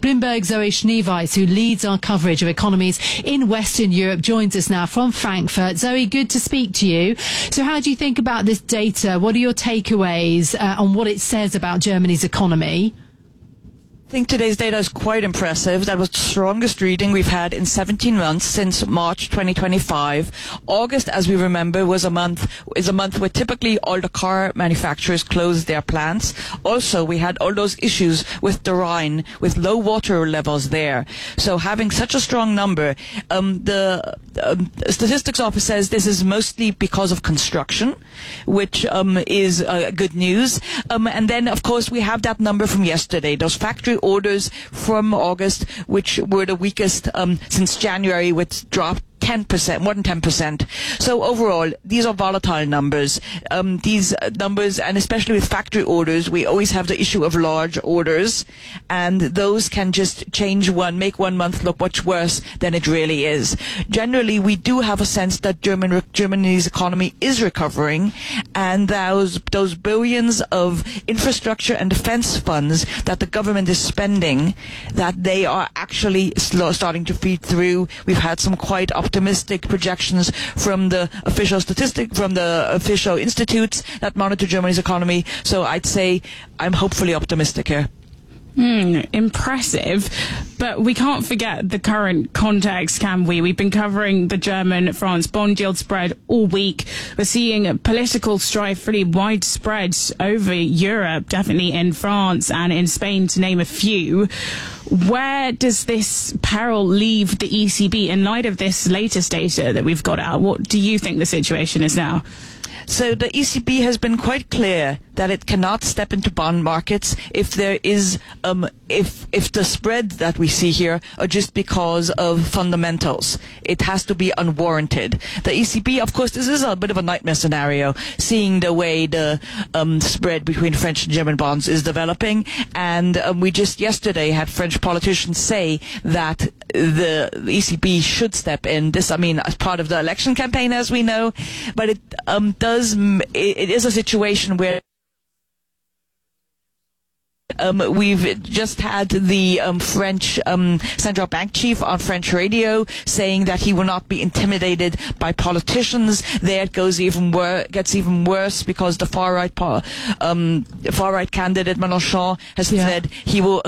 Bloomberg's Zoe Schneeweiss, who leads our coverage of economies in Western Europe, joins us now from Frankfurt. Zoe, good to speak to you. So how do you think about this data? What are your takeaways on what it says about Germany's economy? I think today's data is quite impressive. That was the strongest reading we've had in 17 months since March 2025. August, as we remember, is a month where typically all the car manufacturers closed their plants. Also, we had all those issues with the Rhine, with low water levels there. So having such a strong number, the statistics office says this is mostly because of construction, which is good news. And then, of course, we have that number from yesterday, those factory orders from August, which were the weakest since January, which dropped 10%, more than 10%. So overall, these are volatile numbers. These numbers, and especially with factory orders, we always have the issue of large orders, and those can just make one month look much worse than it really is. Generally, we do have a sense that Germany's economy is recovering, and those billions of infrastructure and defense funds that the government is spending, that they are actually starting to feed through. We've had some quite optimistic projections from the official institutes that monitor Germany's economy. So I'd say I'm hopefully optimistic here. Impressive, but we can't forget the current context, can we? We've been covering the German-France bond yield spread all week. We're seeing political strife really widespread over Europe, definitely in France and in Spain, to name a few. Where does this peril leave the ECB in light of this latest data that we've got out? What do you think the situation is now? So the ECB has been quite clear that it cannot step into bond markets if there is if the spread that we see here are just because of fundamentals. It has to be unwarranted. The ECB, of course, this is a bit of a nightmare scenario, seeing the way the spread between French and German bonds is developing. And we just yesterday had French politicians say that the ECB should step in. This, as part of the election campaign, as we know, but it is a situation where we've just had the French central bank chief on French radio saying that he will not be intimidated by politicians. There it gets even worse because the far right candidate Mélenchon has said he will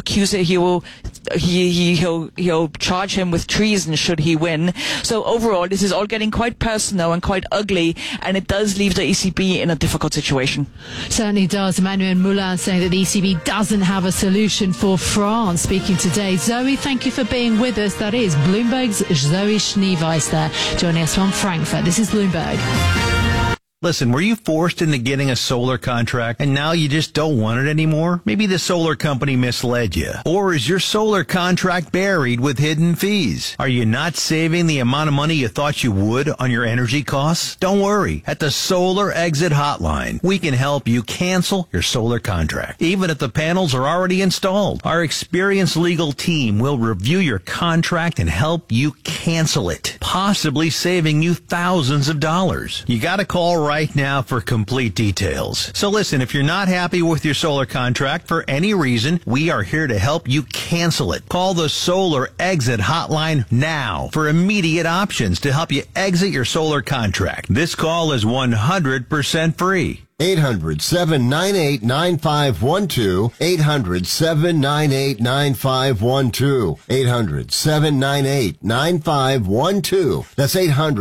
he'll charge him with treason should he win. So overall, this is all getting quite personal and quite ugly, and it does leave the ECB in a difficult situation. Certainly does. Emmanuel Moulin saying that the ECB doesn't have a solution for France. Speaking today, Zoe, thank you for being with us. That is Bloomberg's Zoe Schneeweiss there, joining us from Frankfurt. This is Bloomberg. Listen, were you forced into getting a solar contract and now you just don't want it anymore? Maybe the solar company misled you. Or is your solar contract buried with hidden fees? Are you not saving the amount of money you thought you would on your energy costs? Don't worry. At the Solar Exit Hotline, we can help you cancel your solar contract, even if the panels are already installed. Our experienced legal team will review your contract and help you cancel it, possibly saving you thousands of dollars. You gotta call right now for complete details. So listen, if you're not happy with your solar contract for any reason, we are here to help you cancel it. Call the Solar Exit Hotline now for immediate options to help you exit your solar contract. This call is 100% free. 800-798-9512. 800-798-9512. 800-798-9512. That's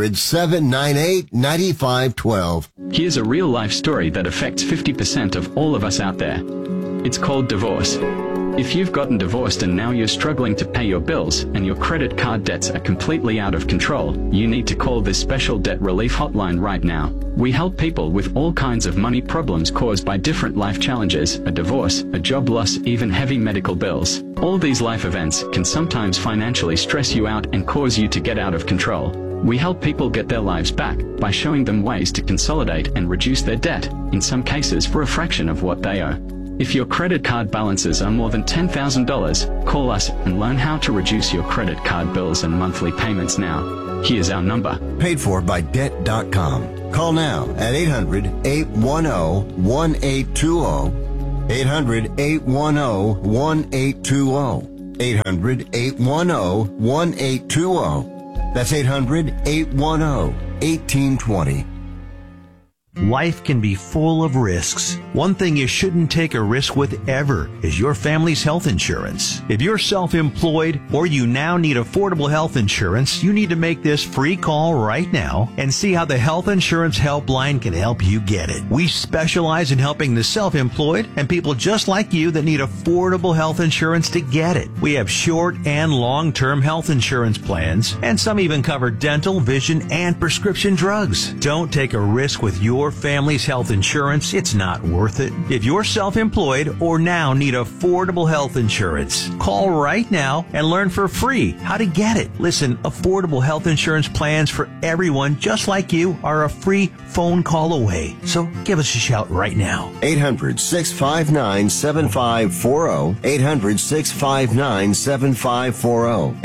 800-798-9512. Here's a real-life story that affects 50% of all of us out there. It's called divorce. If you've gotten divorced and now you're struggling to pay your bills and your credit card debts are completely out of control, you need to call this special debt relief hotline right now. We help people with all kinds of money problems caused by different life challenges, a divorce, a job loss, even heavy medical bills. All these life events can sometimes financially stress you out and cause you to get out of control. We help people get their lives back by showing them ways to consolidate and reduce their debt, in some cases for a fraction of what they owe. If your credit card balances are more than $10,000, call us and learn how to reduce your credit card bills and monthly payments now. Here's our number. Paid for by Debt.com. Call now at 800-810-1820. 800-810-1820. 800-810-1820. That's 800-810-1820. Life can be full of risks. One thing you shouldn't take a risk with ever is your family's health insurance. If you're self-employed or you now need affordable health insurance, you need to make this free call right now and see how the Health Insurance Helpline can help you get it. We specialize in helping the self-employed and people just like you that need affordable health insurance to get it. We have short and long-term health insurance plans, and some even cover dental, vision, and prescription drugs. Don't take a risk with your family's health insurance. It's not worth it. If you're self-employed or now need affordable health insurance, call right now and learn for free how to get it. Listen, affordable health insurance plans for everyone just like you are a free phone call away. So give us a shout right now. 800-659-7540. 800-659-7540.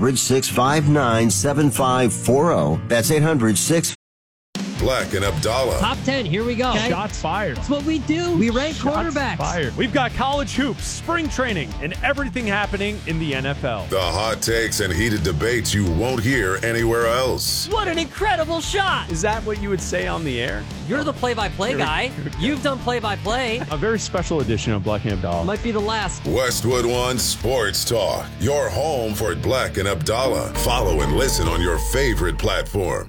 800-659-7540. That's 800-659-7540. Black and Abdallah. Top 10, here we go. Okay. Shots fired. That's what we do. We rank quarterbacks. Fired. We've got college hoops, spring training, and everything happening in the NFL. The hot takes and heated debates you won't hear anywhere else. What an incredible shot. Is that what you would say on the air? You're the play-by-play guy. You've done play-by-play. A very special edition of Black and Abdallah. Might be the last. Westwood One Sports Talk. Your home for Black and Abdallah. Follow and listen on your favorite platform.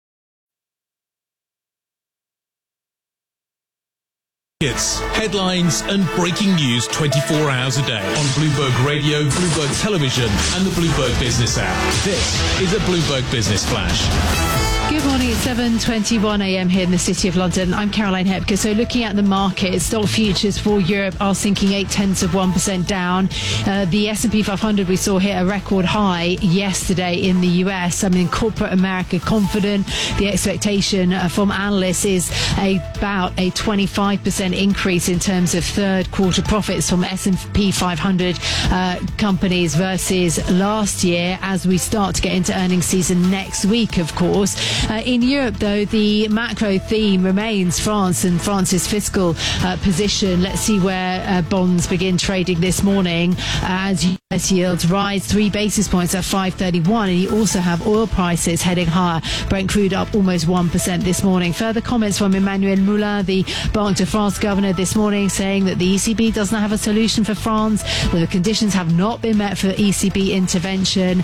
Hits, headlines, and breaking news 24 hours a day on Bloomberg Radio, Bloomberg Television, and the Bloomberg Business app. This is a Bloomberg Business Flash. Good morning, it's 7:21 a.m. here in the City of London. I'm Caroline Hepker. So looking at the market, stock futures for Europe are sinking 0.8% down. The S&P 500 we saw hit a record high yesterday in the US. I mean, corporate America confident. The expectation from analysts is about a 25% increase in terms of third quarter profits from S&P 500 companies versus last year as we start to get into earnings season next week, of course. In Europe, though, the macro theme remains France and France's fiscal position. Let's see where bonds begin trading this morning as US yields rise 3 basis points at 5.31. And you also have oil prices heading higher. Brent crude up almost 1% this morning. Further comments from Emmanuel Moulin, the Banque de France governor, this morning, saying that the ECB does not have a solution for France, that the conditions have not been met for ECB intervention,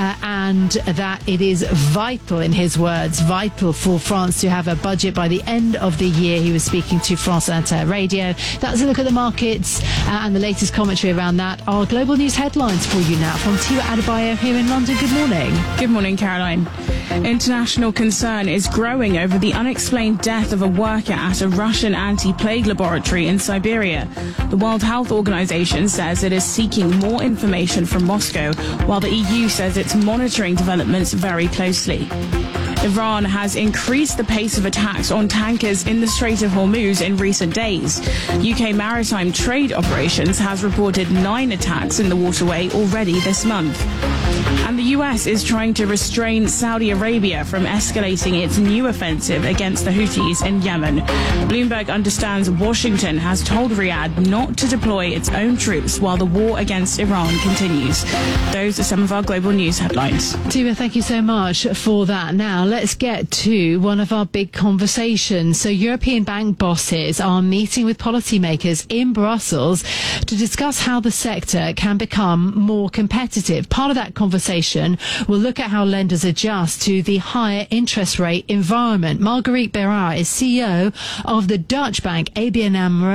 and that it is vital, in his words, vital for France to have a budget by the end of the year. He was speaking to France Inter Radio. That's a look at the markets and the latest commentary around that. Our global news headlines for you now from Tiwa Adebayo here in London. Good morning. Good morning, Caroline. International concern is growing over the unexplained death of a worker at a Russian anti-plague laboratory in Siberia. The World Health Organization says it is seeking more information from Moscow, while the EU says it's monitoring developments very closely. Iran has increased the pace of attacks on tankers in the Strait of Hormuz in recent days. UK Maritime Trade Operations has reported 9 attacks in the waterway already this month. And the US is trying to restrain Saudi Arabia from escalating its new offensive against the Houthis in Yemen. Bloomberg understands Washington has told Riyadh not to deploy its own troops while the war against Iran continues. Those are some of our global news headlines. Tiwa, thank you so much for that. Now, let's get to one of our big conversations. So European bank bosses are meeting with policymakers in Brussels to discuss how the sector can become more competitive. Part of that conversation will look at how lenders adjust to the higher interest rate environment. Marguerite Bérard is CEO of the Dutch bank ABN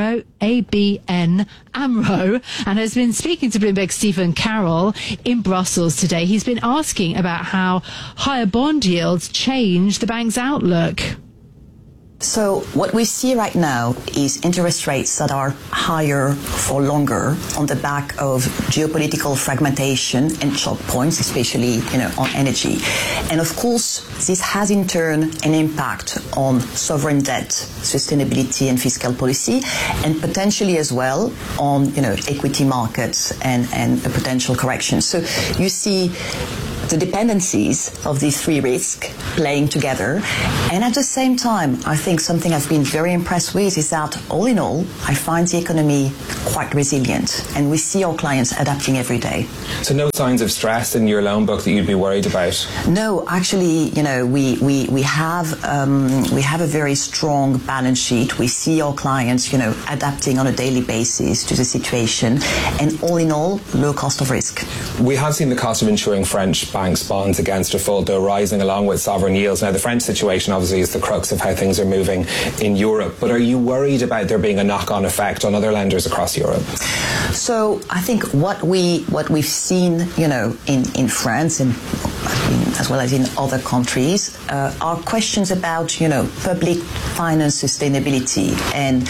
AMRO, and has been speaking to Bloomberg's Stephen Carroll in Brussels today. He's been asking about how higher bond yields change the bank's outlook. So what we see right now is interest rates that are higher for longer on the back of geopolitical fragmentation and choke points, especially on energy. And of course, this has in turn an impact on sovereign debt, sustainability and fiscal policy, and potentially as well on equity markets and a potential correction. So you see the dependencies of these three risks playing together. And at the same time, I think something I've been very impressed with is that all in all, I find the economy quite resilient, and we see our clients adapting every day. So no signs of stress in your loan book that you'd be worried about? No, actually, we have a very strong balance sheet. We see our clients, adapting on a daily basis to the situation, and all in all, low cost of risk. We have seen the cost of insuring French banks' bonds against default, though, rising along with sovereign yields. Now, the French situation obviously is the crux of how things are moving in Europe, but are you worried about there being a knock-on effect on other lenders across Europe? So I think what we've seen, in France and as well as in other countries, are questions about, public finance sustainability, and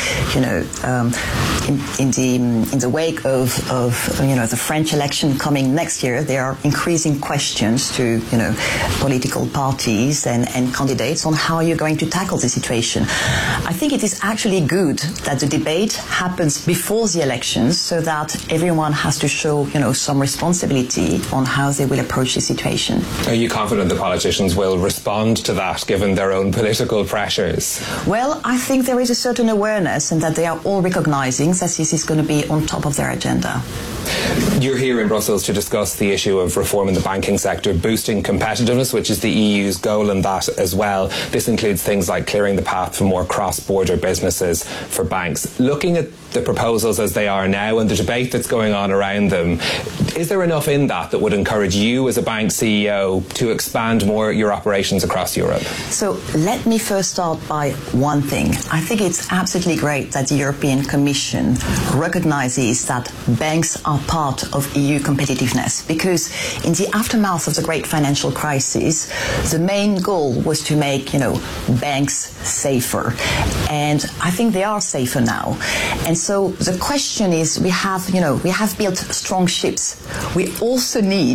in the wake of the French election coming next year, there are increasing questions to political parties and candidates on how you're going to tackle the situation. I think it is actually good that the debate happens before the elections, so that everyone has to show some responsibility on how they will approach the situation. Are you confident the politicians will respond to that, given their own political pressures? Well, I think there is a certain awareness, and that they are all recognizing that this is going to be on top of their agenda. You're here in Brussels to discuss the issue of reform in the banking sector, boosting competitiveness, which is the EU's goal in that as well. This includes things like clearing the path for more cross-border businesses for banks. Looking at the proposals as they are now and the debate that's going on around them, is there enough in that would encourage you as a bank CEO to expand more your operations across Europe? So let me first start by one thing. I think it's absolutely great that the European Commission recognizes that banks are part of EU competitiveness, because in the aftermath of the great financial crisis, the main goal was to make, banks safer. And I think they are safer now. And so the question is, we have built strong ships. We also need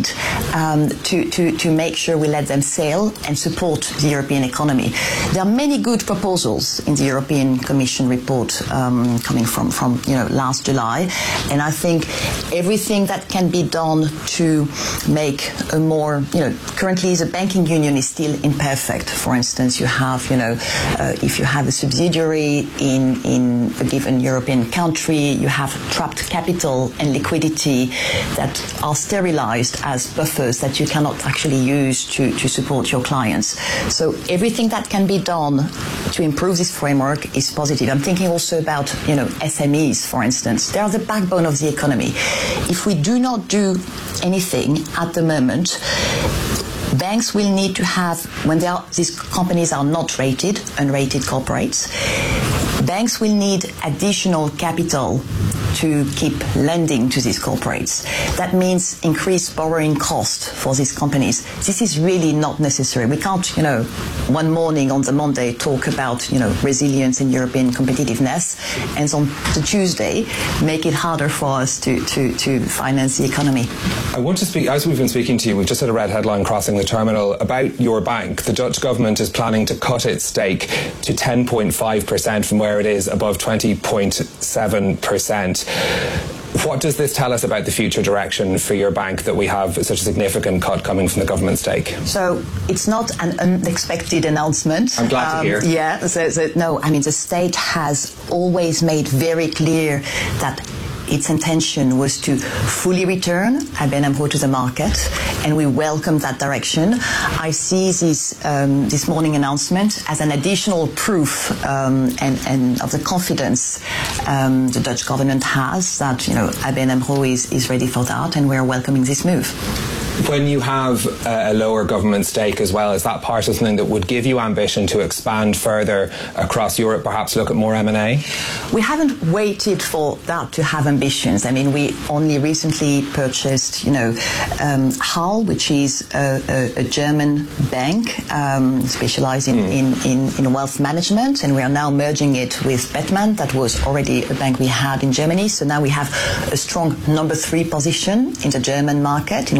to make sure we let them sail and support the European economy. There are many good proposals in the European Commission report coming from last July, and I think everything that can be done to make a more, currently the banking union is still imperfect. For instance, you have, if you have a subsidiary in a given European country, you have trapped capital and liquidity that are sterilized as buffers that you cannot actually use to support your clients. So everything that can be done to improve this framework is positive. I'm thinking also about, SMEs, for instance. They are the backbone of the economy. If we do not do anything at the moment, banks will need to have, when these companies are not rated, unrated corporates, banks will need additional capital to keep lending to these corporates. That means increased borrowing cost for these companies. This is really not necessary. We can't, one morning on the Monday talk about, resilience and European competitiveness, and on the Tuesday make it harder for us to finance the economy. I want to speak, as we've been speaking to you, we've just had a red headline crossing the terminal about your bank. The Dutch government is planning to cut its stake to 10.5% from where it is above 20.7%. What does this tell us about the future direction for your bank, that we have such a significant cut coming from the government stake? So it's not an unexpected announcement. I'm glad to hear. Yeah, the state has always made very clear that its intention was to fully return ABN AMRO to the market, and we welcome that direction. I see this morning announcement as an additional proof and of the confidence the Dutch government has that ABN AMRO is ready for that, and we're welcoming this move. When you have a lower government stake as well, is that part of something that would give you ambition to expand further across Europe, perhaps look at more M&A? We haven't waited for that to have ambitions. I mean, we only recently purchased, HAL, which is a German bank specializing in wealth management, and we are now merging it with Bettman. That was already a bank we had in Germany. So now we have a strong number 3 position in the German market in wealth management.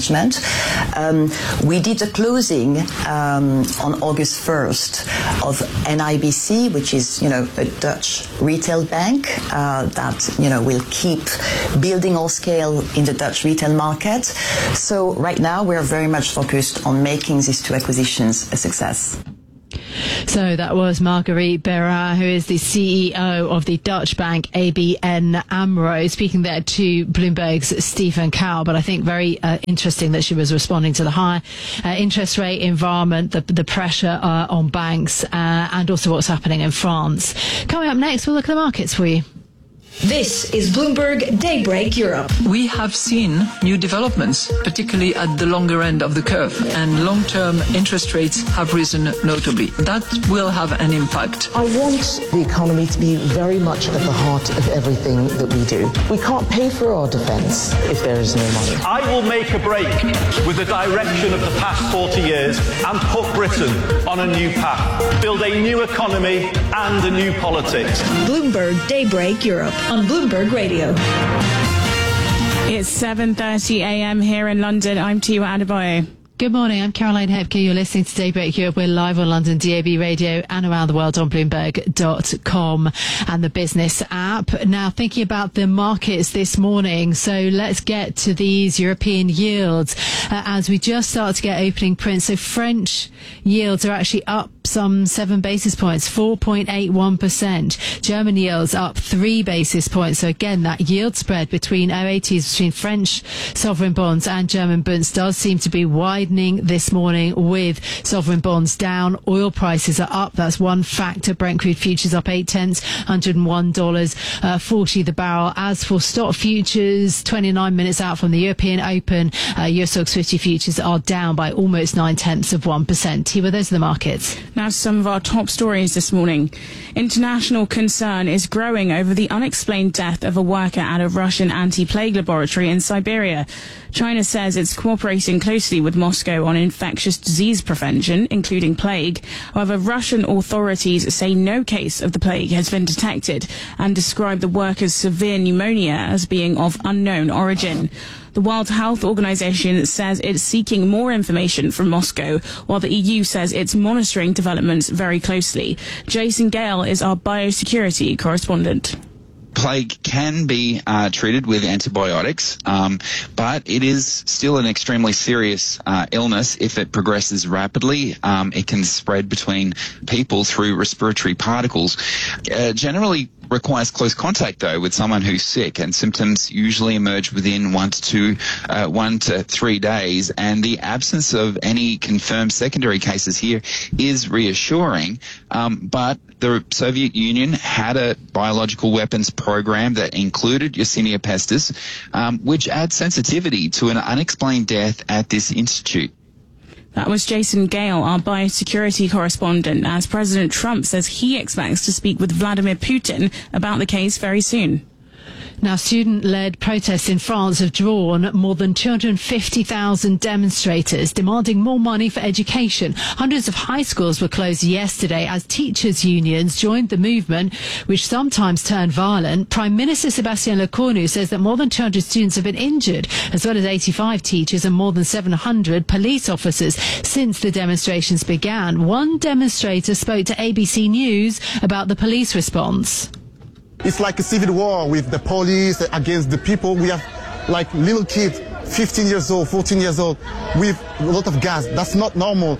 management. We did a closing on August 1st of NIBC, which is, a Dutch retail bank that, will keep building our scale in the Dutch retail market. So right now we're very much focused on making these two acquisitions a success. So that was Marguerite Bérard, who is the CEO of the Dutch bank ABN AMRO, speaking there to Bloomberg's Stephen Cow. But I think very interesting that she was responding to the high interest rate environment, the pressure on banks, and also what's happening in France. Coming up next, we'll look at the markets for you. This is Bloomberg Daybreak Europe. We have seen new developments, particularly at the longer end of the curve, and long-term interest rates have risen notably. That will have an impact. I want the economy to be very much at the heart of everything that we do. We can't pay for our defence if there is no money. I will make a break with the direction of the past 40 years and put Britain on a new path. Build a new economy and a new politics. Bloomberg Daybreak Europe on Bloomberg Radio. It's 7:30 a.m. here in London. I'm Tiwa Adebayo. Good morning, I'm Caroline Hepke. You're listening to Daybreak Europe. We're live on London DAB Radio and around the world on Bloomberg.com and the business app. Now, thinking about the markets this morning, so let's get to these European yields as we just start to get opening prints. So French yields are actually up some 7 basis points, 4.81%. German yields up 3 basis points. So again, that yield spread between OATs, between French sovereign bonds and German bonds, does seem to be widening this morning, with sovereign bonds down. Oil prices are up. That's one factor. Brent crude futures up 0.8, $101.40 the barrel. As for stock futures, 29 minutes out from the European Open, US Oil 50 futures are down by almost 0.9%. Here, those are the markets. Now, some of our top stories this morning. International concern is growing over the unexplained death of a worker at a Russian anti-plague laboratory in Siberia. China says it's cooperating closely with Moscow on infectious disease prevention, including plague. However, Russian authorities say no case of the plague has been detected and describe the worker's severe pneumonia as being of unknown origin. The World Health Organization says it's seeking more information from Moscow, while the EU says it's monitoring developments very closely. Jason Gale is our biosecurity correspondent. Plague can be treated with antibiotics, but it is still an extremely serious illness. If it progresses rapidly, it can spread between people through respiratory particles. Generally requires close contact, though, with someone who's sick, and symptoms usually emerge within 1 to 3 days, and the absence of any confirmed secondary cases here is reassuring. But the Soviet Union had a biological weapons program that included Yersinia pestis, which adds sensitivity to an unexplained death at this institute. That was Jason Gale, our biosecurity correspondent, as President Trump says he expects to speak with Vladimir Putin about the case very soon. Now, student-led protests in France have drawn more than 250,000 demonstrators demanding more money for education. Hundreds of high schools were closed yesterday as teachers' unions joined the movement, which sometimes turned violent. Prime Minister Sébastien Lecornu says that more than 200 students have been injured, as well as 85 teachers and more than 700 police officers since the demonstrations began. One demonstrator spoke to ABC News about the police response. It's like a civil war with the police against the people. We have like little kids, 15 years old, 14 years old, with a lot of gas. That's not normal.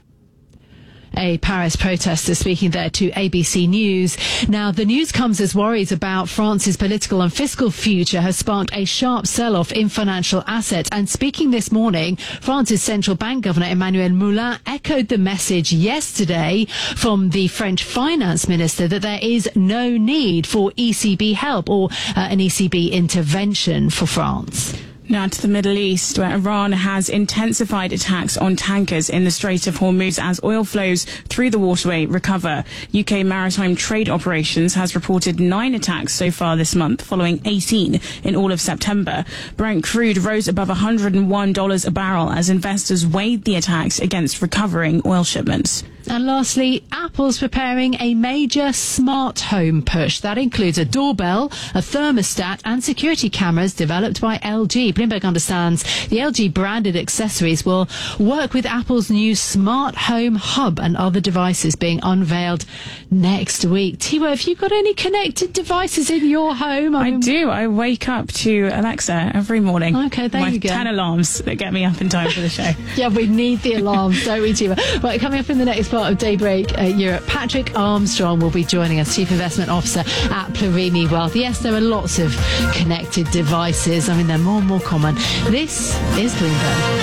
A Paris protester speaking there to ABC News. Now, the news comes as worries about France's political and fiscal future has sparked a sharp sell-off in financial assets. And speaking this morning, France's central bank governor Emmanuel Moulin echoed the message yesterday from the French finance minister that there is no need for ECB help or an ECB intervention for France. Now to the Middle East, where Iran has intensified attacks on tankers in the Strait of Hormuz as oil flows through the waterway recover. UK Maritime Trade Operations has reported 9 attacks so far this month, following 18 in all of September. Brent crude rose above $101 a barrel as investors weighed the attacks against recovering oil shipments. And lastly, Apple's preparing a major smart home push. That includes a doorbell, a thermostat and security cameras developed by LG. Bloomberg understands the LG branded accessories will work with Apple's new smart home hub and other devices being unveiled next week. Tiwa, have you got any connected devices in your home? I do. I wake up to Alexa every morning. Okay, there you go. 10 alarms that get me up in time for the show. Yeah, we need the alarms, don't we, Tiwa? Right, coming up in the next part of Daybreak Europe, Patrick Armstrong will be joining us, Chief Investment Officer at Plurimi Wealth. Yes, there are lots of connected devices. I mean, they're more and more common. This is Bloomberg.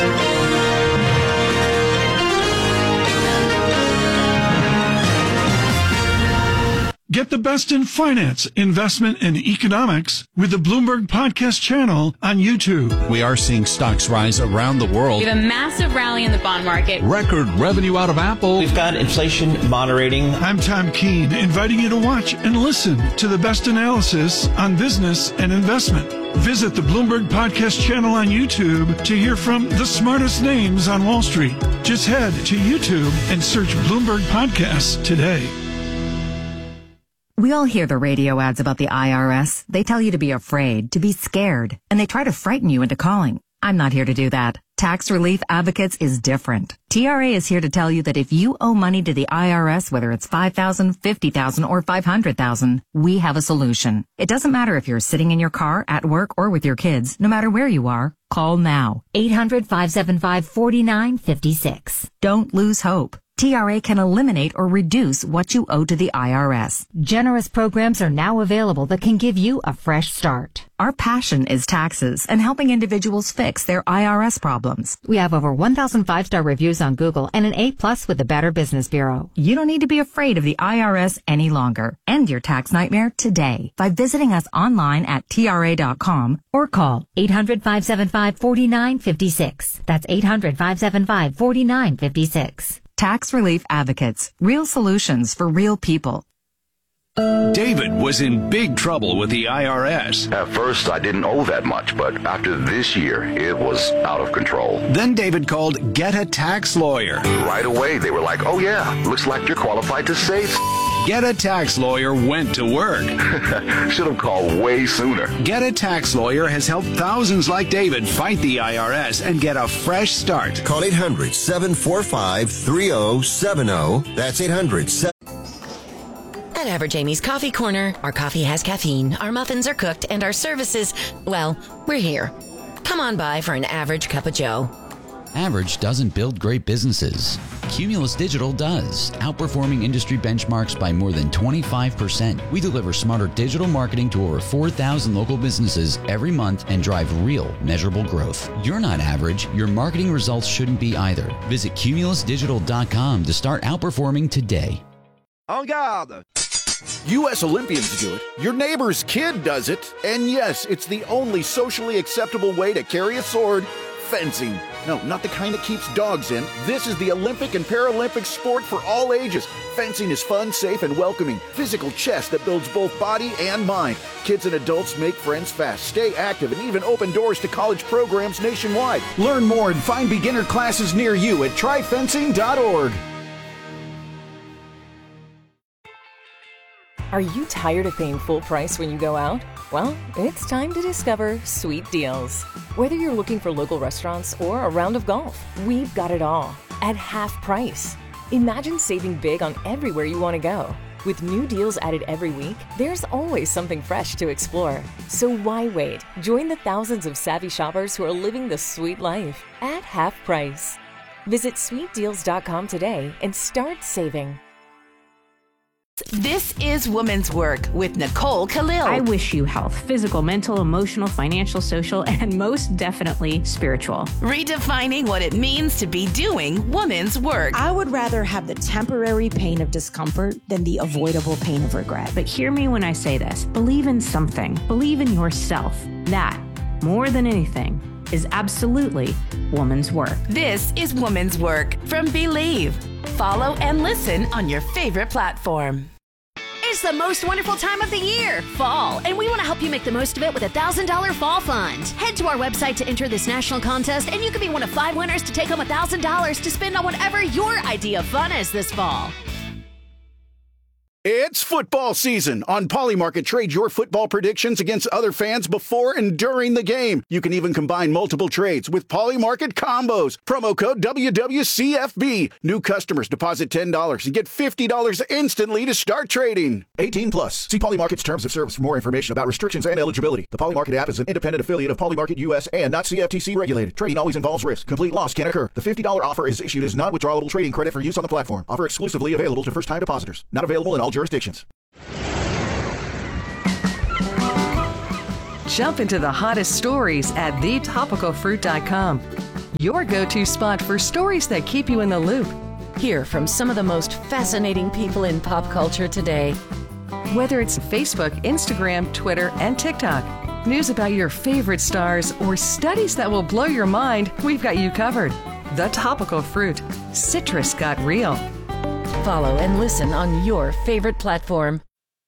Get the best in finance, investment, and economics with the Bloomberg Podcast channel on YouTube. We are seeing stocks rise around the world. We have a massive rally in the bond market. Record revenue out of Apple. We've got inflation moderating. I'm Tom Keene, inviting you to watch and listen to the best analysis on business and investment. Visit the Bloomberg Podcast channel on YouTube to hear from the smartest names on Wall Street. Just head to YouTube and search Bloomberg Podcasts today. We all hear the radio ads about the IRS. They tell you to be afraid, to be scared, and they try to frighten you into calling. I'm not here to do that. Tax Relief Advocates is different. TRA is here to tell you that if you owe money to the IRS, whether it's $5,000, $50,000, or $500,000, we have a solution. It doesn't matter if you're sitting in your car, at work, or with your kids. No matter where you are, call now. 800-575-4956. Don't lose hope. TRA can eliminate or reduce what you owe to the IRS. Generous programs are now available that can give you a fresh start. Our passion is taxes and helping individuals fix their IRS problems. We have over 1,000 5-star reviews on Google and an A+ with the Better Business Bureau. You don't need to be afraid of the IRS any longer. End your tax nightmare today by visiting us online at TRA.com or call 800-575-4956. That's 800-575-4956. Tax Relief Advocates. Real solutions for real people. David was in big trouble with the IRS. At first, I didn't owe that much, but after this year, it was out of control. Then David called Get a Tax Lawyer. Right away, they were like, oh yeah, looks like you're qualified to save. Get a Tax Lawyer went to work. Should have called way sooner. Get a Tax Lawyer has helped thousands like David fight the IRS and get a fresh start. Call 800-745-3070. That's 800-7... At Average Amy's Coffee Corner, our coffee has caffeine, our muffins are cooked, and our services, well, we're here. Come on by for an average cup of joe. Average doesn't build great businesses. Cumulus Digital does, outperforming industry benchmarks by more than 25%. We deliver smarter digital marketing to over 4,000 local businesses every month and drive real, measurable growth. You're not average. Your marketing results shouldn't be either. Visit cumulusdigital.com to start outperforming today. En garde! U.S. Olympians do it, your neighbor's kid does it, and yes, it's the only socially acceptable way to carry a sword, fencing. No, not the kind that keeps dogs in. This is the Olympic and Paralympic sport for all ages. Fencing is fun, safe, and welcoming. Physical chess that builds both body and mind. Kids and adults make friends fast, stay active, and even open doors to college programs nationwide. Learn more and find beginner classes near you at tryfencing.org. Are you tired of paying full price when you go out? Well, it's time to discover Sweet Deals. Whether you're looking for local restaurants or a round of golf, we've got it all at half price. Imagine saving big on everywhere you want to go. With new deals added every week, there's always something fresh to explore. So why wait? Join the thousands of savvy shoppers who are living the sweet life at half price. Visit sweetdeals.com today and start saving. This is Women's Work with Nicole Khalil. I wish you health, physical, mental, emotional, financial, social, and most definitely spiritual. Redefining what it means to be doing women's work. I would rather have the temporary pain of discomfort than the avoidable pain of regret. But hear me when I say this. Believe in something. Believe in yourself. That, more than anything, is absolutely woman's work. This is Women's Work from Believe. Follow and listen on your favorite platform. is the most wonderful time of the year, fall, and we want to help you make the most of it with a $1,000 fall fund. Head to our website to enter this national contest, and you could be one of 5 winners to take home $1,000 to spend on whatever your idea of fun is this fall. It's football season. On Polymarket, trade your football predictions against other fans before and during the game. You can even combine multiple trades with Polymarket combos. Promo code WWCFB. New customers deposit $10 and get $50 instantly to start trading. 18 plus. See Polymarket's terms of service for more information about restrictions and eligibility. The Polymarket app is an independent affiliate of Polymarket US and not CFTC regulated. Trading always involves risk. Complete loss can occur. The $50 offer is issued as non-withdrawable trading credit for use on the platform. Offer exclusively available to first-time depositors. Not available in all jurisdictions. Jump into the hottest stories at thetopicalfruit.com. Your go-to spot for stories that keep you in the loop. Hear from some of the most fascinating people in pop culture today. Whether it's Facebook, Instagram, Twitter, and TikTok, news about your favorite stars, or studies that will blow your mind, we've got you covered. The Topical Fruit. Citrus got real. Follow and listen on your favorite platform.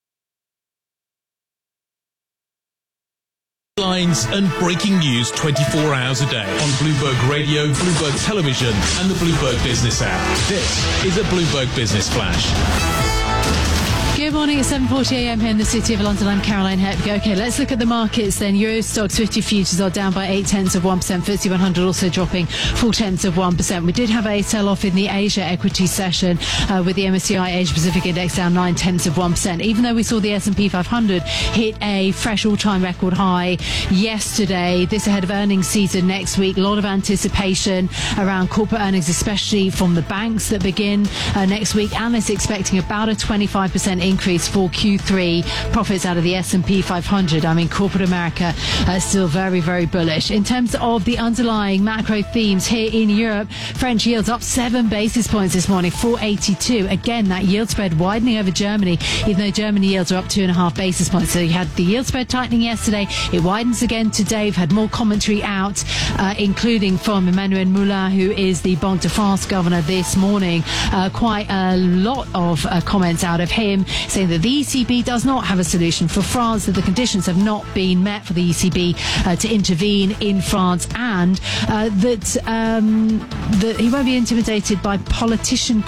Headlines and breaking news 24 hours a day on Bloomberg Radio, Bloomberg Television, and the Bloomberg Business app. This is a Bloomberg Business Flash. Good morning. It's 7:40 a.m. here in the city of London. I'm Caroline Hepburn. Okay, let's look at the markets then. Euro Stoxx 50 futures are down by 0.8%. FTSE 100 also dropping 0.4%. We did have a sell-off in the Asia equity session with the MSCI Asia Pacific Index down 0.9%. Even though we saw the S&P 500 hit a fresh all-time record high yesterday. This ahead of earnings season next week. A lot of anticipation around corporate earnings, especially from the banks that begin next week. Analysts expecting about a 25% increase for Q3 profits out of the S&P 500. I mean, corporate America still very, very bullish. In terms of the underlying macro themes here in Europe, French yields up 7 basis points this morning, 4.82. Again, that yield spread widening over Germany, even though Germany yields are up 2.5 basis points. So you had the yield spread tightening yesterday. It widens again today. We've had more commentary out, including from Emmanuel Moulin, who is the Banque de France governor this morning. Quite a lot of comments out of him, saying that the ECB does not have a solution for France, that the conditions have not been met for the ECB to intervene in France, and that he won't be intimidated by political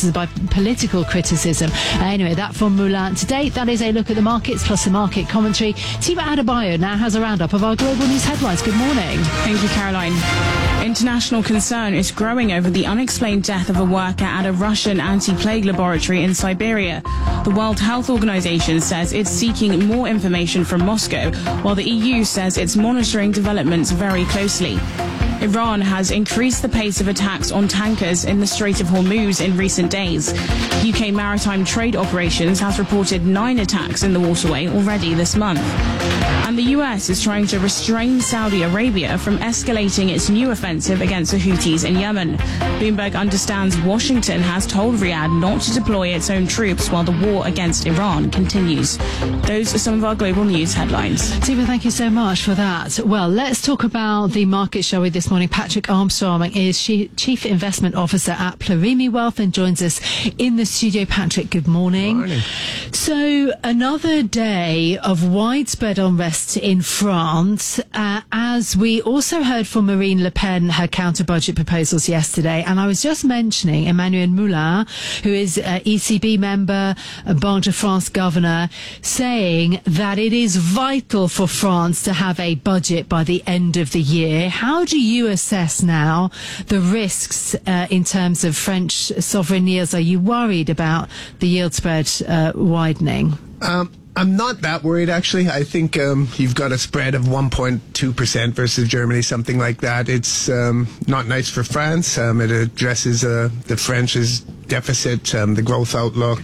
criticism. Anyway, that from Moulin today. That is a look at the markets plus the market commentary. Tima Adebayo now has a roundup of our global news headlines. Good morning. Thank you, Caroline. International concern is growing over the unexplained death of a worker at a Russian anti-plague laboratory in Siberia. The World Health Organization says it's seeking more information from Moscow, while the EU says it's monitoring developments very closely. Iran has increased the pace of attacks on tankers in the Strait of Hormuz in recent days. UK Maritime Trade Operations has reported 9 attacks in the waterway already this month. And the US is trying to restrain Saudi Arabia from escalating its new offensive against the Houthis in Yemen. Bloomberg understands Washington has told Riyadh not to deploy its own troops while the war against Iran continues. Those are some of our global news headlines. Tima, thank you so much for that. Well, let's talk about the market, shall we, this morning. Patrick Armstrong is Chief Investment Officer at Plurimi Wealth and joins us in the studio. Patrick, good morning. Morning. So, another day of widespread unrest in France, as we also heard from Marine Le Pen, her counter-budget proposals yesterday. And I was just mentioning Emmanuel Moulin, who is ECB member, Banque de France governor, saying that it is vital for France to have a budget by the end of the year. How do you assess now the risks in terms of French sovereign yields? Are you worried about the yield spread widening? I'm not that worried, actually. I think you've got a spread of 1.2% versus Germany, something like that. It's not nice for France. It addresses the French's deficit, the growth outlook,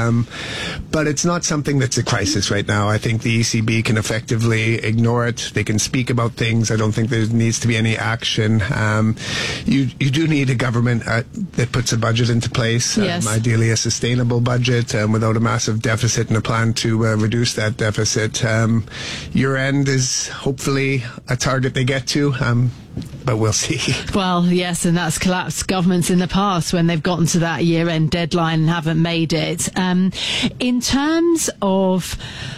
but it's not something that's a crisis right now. I think the ECB can effectively ignore it. They can speak about things. I don't think there needs to be any action. You do need a government that puts a budget into place, yes. Ideally a sustainable budget without a massive deficit and a plan to reduce that deficit. Year end is hopefully a target they get to. but we'll see. Well, yes, and that's collapsed governments in the past when they've gotten to that year-end deadline and haven't made it. In terms of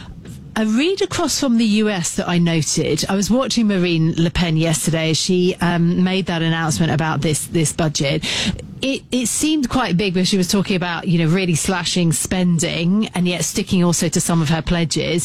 a read across from the US that I noted, I was watching Marine Le Pen yesterday. She made that announcement about this budget. It seemed quite big, but she was talking about, really slashing spending and yet sticking also to some of her pledges.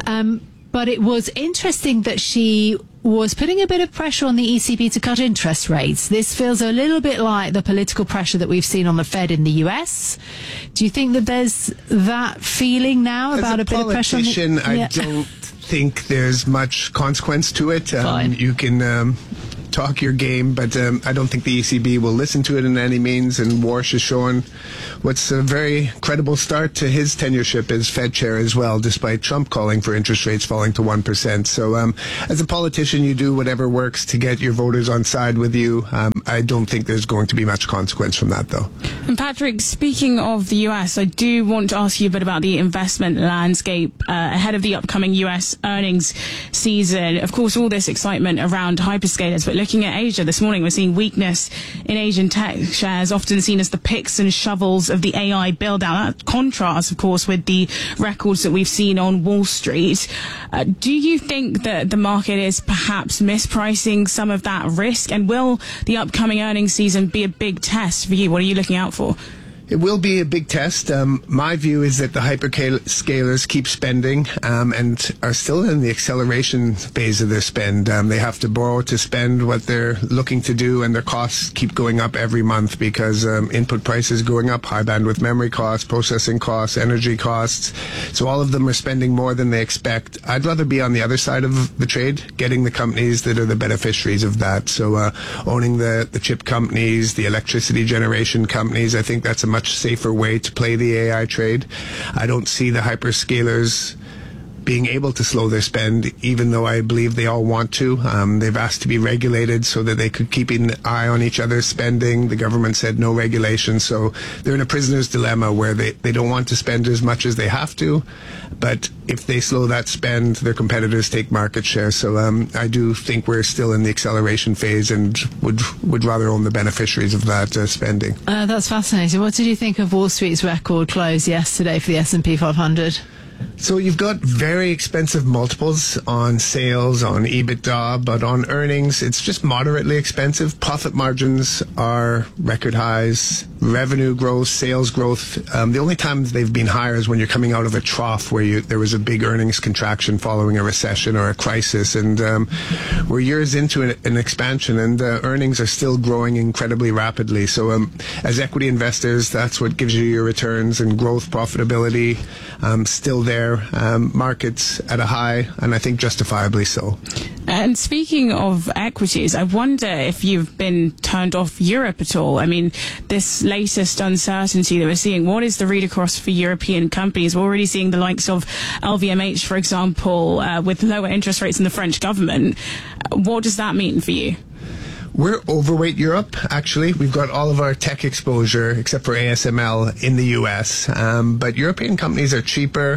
But it was interesting that she was putting a bit of pressure on the ECB to cut interest rates. This feels a little bit like the political pressure that we've seen on the Fed in the US. Do you think that there's that feeling now about a bit of pressure on the... I don't think there's much consequence to it. You can talk your game, but I don't think the ECB will listen to it in any means. And Warsh has shown what's a very credible start to his tenureship as Fed chair as well, despite Trump calling for interest rates falling to 1%. So as a politician, you do whatever works to get your voters on side with you. I don't think there's going to be much consequence from that, though. And Patrick, speaking of the US, I do want to ask you a bit about the investment landscape ahead of the upcoming US earnings season. Of course, all this excitement around hyperscalers, but looking at Asia this morning, we're seeing weakness in Asian tech shares, often seen as the picks and shovels of the AI build-out. That contrasts, of course, with the records that we've seen on Wall Street. Do you think that the market is perhaps mispricing some of that risk? And will the upcoming earnings season be a big test for you? What are you looking out for? It will be a big test. My view is that the hyperscalers keep spending and are still in the acceleration phase of their spend. They have to borrow to spend what they're looking to do, and their costs keep going up every month because input prices going up, high bandwidth memory costs, processing costs, energy costs. So all of them are spending more than they expect. I'd rather be on the other side of the trade, getting the companies that are the beneficiaries of that. So owning the chip companies, the electricity generation companies, I think that's a much safer way to play the AI trade. I don't see the hyperscalers being able to slow their spend, even though I believe they all want to. They've asked to be regulated so that they could keep an eye on each other's spending. The government said no regulation, so they're in a prisoner's dilemma where they don't want to spend as much as they have to, but if they slow that spend, their competitors take market share. So I do think we're still in the acceleration phase and would rather own the beneficiaries of that spending. That's fascinating. What did you think of Wall Street's record close yesterday for the S&P 500? So you've got very expensive multiples on sales, on EBITDA, but on earnings, it's just moderately expensive. Profit margins are record highs. Revenue growth, sales growth. The only time they've been higher is when you're coming out of a trough where there was a big earnings contraction following a recession or a crisis. And we're years into an expansion, and earnings are still growing incredibly rapidly. So as equity investors, that's what gives you your returns, and growth, profitability still there. Markets at a high, and I think justifiably so. And speaking of equities, I wonder if you've been turned off Europe at all. I mean, this latest uncertainty that we're seeing, what is the read across for European companies? We're already seeing the likes of LVMH, for example, with lower interest rates in the French government. What does that mean for you? We're overweight Europe, actually. We've got all of our tech exposure, except for ASML, in the US. But European companies are cheaper.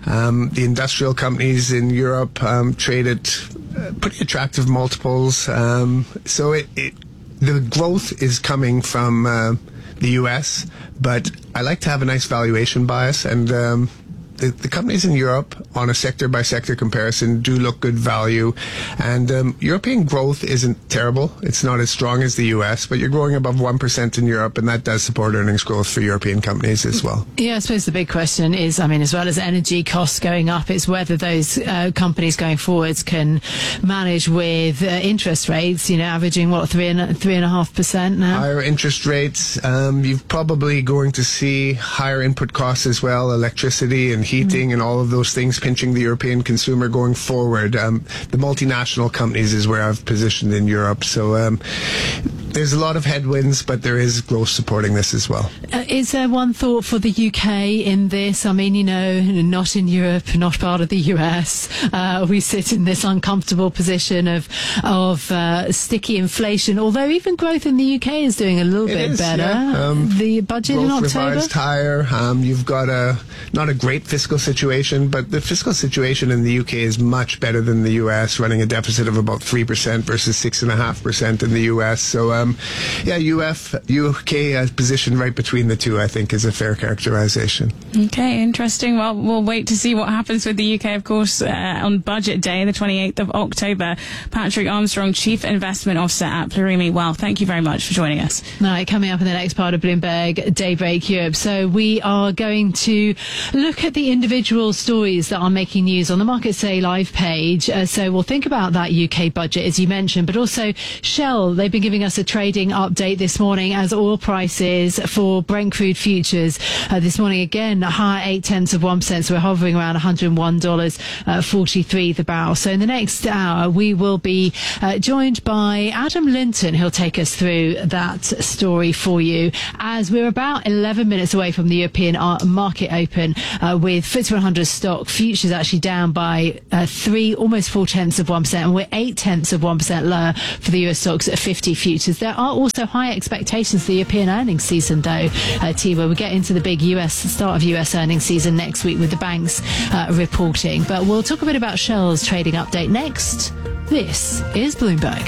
The industrial companies in Europe trade at pretty attractive multiples. So the growth is coming from the US, but I like to have a nice valuation bias, and the companies in Europe, on a sector-by-sector comparison, do look good value. And European growth isn't terrible. It's not as strong as the U.S., but you're growing above 1% in Europe, and that does support earnings growth for European companies as well. Yeah, I suppose the big question is, as well as energy costs going up, it's whether those companies going forwards can manage with interest rates, averaging, 3.5% now? Higher interest rates. You're probably going to see higher input costs as well, electricity and heating and all of those things pinching the European consumer going forward. The multinational companies is where I've positioned in Europe. So there's a lot of headwinds, but there is growth supporting this as well. Is there one thought for the UK in this? I mean, not in Europe, not part of the US. We sit in this uncomfortable position of sticky inflation, although even growth in the UK is doing a little bit better. Yeah. The budget in October? Revised higher. You've got not a great fiscal situation, but the fiscal situation in the UK is much better than the US, running a deficit of about 3% versus 6.5% in the US. So, UK positioned right between the two, I think, is a fair characterization. Okay, interesting. Well, we'll wait to see what happens with the UK, of course, on Budget Day, the 28th of October. Patrick Armstrong, Chief Investment Officer at Plurimi Wealth. Thank you very much for joining us. Right, coming up in the next part of Bloomberg Daybreak Europe. So we are going to look at the individual stories that are making news on the Markets Day live page. So we'll think about that UK budget, as you mentioned, but also Shell. They've been giving us a trading update this morning as oil prices for Brent crude futures this morning again higher 0.8%. So we're hovering around $101.43 the barrel. So in the next hour we will be joined by Adam Linton. He'll take us through that story for you as we're about 11 minutes away from the European market open with FTSE 100 stock futures actually down by almost 0.4%, and we're 0.8% lower for the US stocks at 50 futures. There are also high expectations for the European earnings season, though, T-Ware. We'll get into the big start of US earnings season next week with the banks reporting. But we'll talk a bit about Shell's trading update next. This is Bloomberg.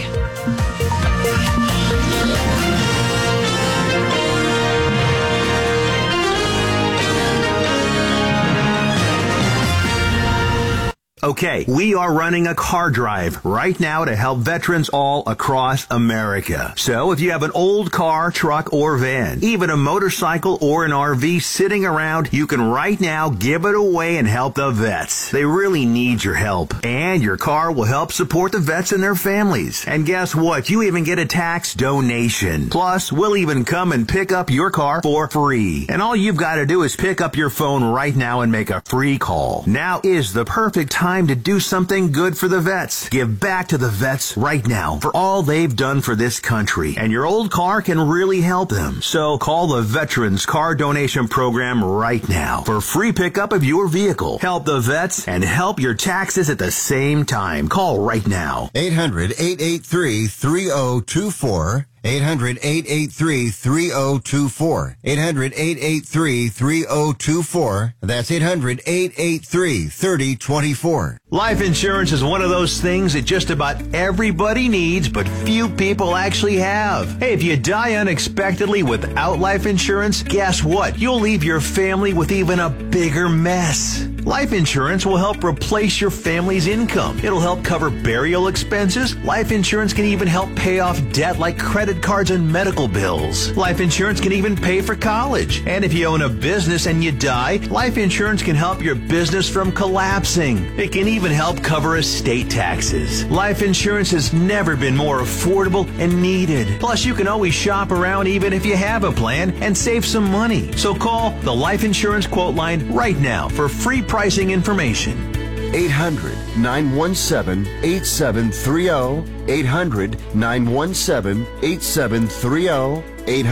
Okay, we are running a car drive right now to help veterans all across America. So if you have an old car, truck, or van, even a motorcycle or an RV sitting around, you can right now give it away and help the vets. They really need your help. And your car will help support the vets and their families. And guess what? You even get a tax donation. Plus, we'll even come and pick up your car for free. And all you've got to do is pick up your phone right now and make a free call. Now is the perfect time to do something good for the vets. Give back to the vets right now for all they've done for this country. And your old car can really help them. So call the Veterans Car Donation Program right now for free pickup of your vehicle. Help the vets and help your taxes at the same time. Call right now. 800-883-3024. 800-883-3024. 800-883-3024. That's 800-883-3024. Life insurance is one of those things that just about everybody needs, but few people actually have. Hey, if you die unexpectedly without life insurance, guess what? You'll leave your family with even a bigger mess. Life insurance will help replace your family's income. It'll help cover burial expenses. Life insurance can even help pay off debt like credit cards and medical bills. Life insurance can even pay for college. And if you own a business and you die, life insurance can help your business from collapsing. It can even help cover estate taxes. Life insurance has never been more affordable and needed. Plus, you can always shop around even if you have a plan and save some money. So call the Life Insurance Quote Line right now for free pricing information. 800-917-8730. 800-917-8730.